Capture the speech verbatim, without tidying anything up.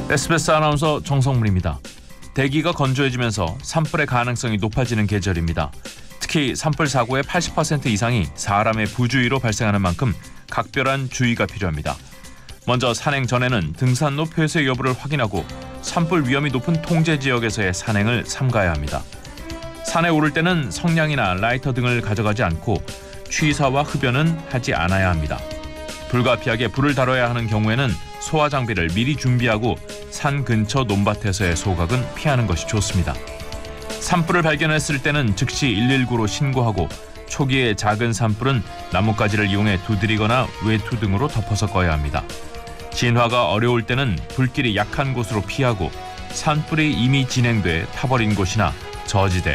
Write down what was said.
에스비에스 아나운서 정성문입니다. 대기가 건조해지면서 산불의 가능성이 높아지는 계절입니다. 특히 산불 사고의 팔십 퍼센트 이상이 사람의 부주의로 발생하는 만큼 각별한 주의가 필요합니다. 먼저 산행 전에는 등산로 폐쇄 여부를 확인하고 산불 위험이 높은 통제 지역에서의 산행을 삼가야 합니다. 산에 오를 때는 성냥이나 라이터 등을 가져가지 않고 취사와 흡연은 하지 않아야 합니다. 불가피하게 불을 다뤄야 하는 경우에는 소화 장비를 미리 준비하고 산 근처 논밭에서의 소각은 피하는 것이 좋습니다. 산불을 발견했을 때는 즉시 일일구로 신고하고 초기에 작은 산불은 나뭇가지를 이용해 두드리거나 외투 등으로 덮어서 꺼야 합니다. 진화가 어려울 때는 불길이 약한 곳으로 피하고 산불이 이미 진행돼 타버린 곳이나 저지대,